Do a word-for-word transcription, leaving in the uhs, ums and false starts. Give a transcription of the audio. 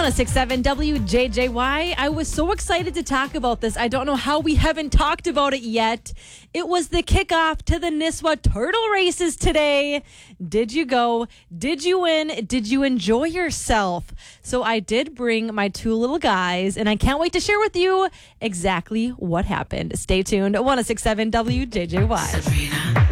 one oh six point seven W J J Y. I was so excited to talk about this. I don't know how we haven't talked about it yet. It was the kickoff to the Nisswa Turtle Races today. Did you go? Did you win? Did you enjoy yourself? So I did bring my two little guys, and I can't wait to share with you exactly what happened. Stay tuned. one oh six point seven W J J Y. Sabrina.